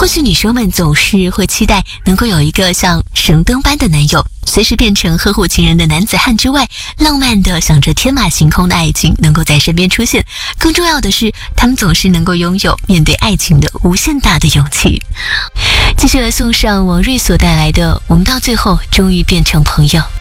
或许女生们总是会期待能够有一个像神灯般的男友，随时变成呵护情人的男子汉之外，浪漫的想着天马行空的爱情能够在身边出现。更重要的是，他们总是能够拥有面对爱情的无限大的勇气。继续来送上王瑞所带来的《我们到最后终于变成朋友》。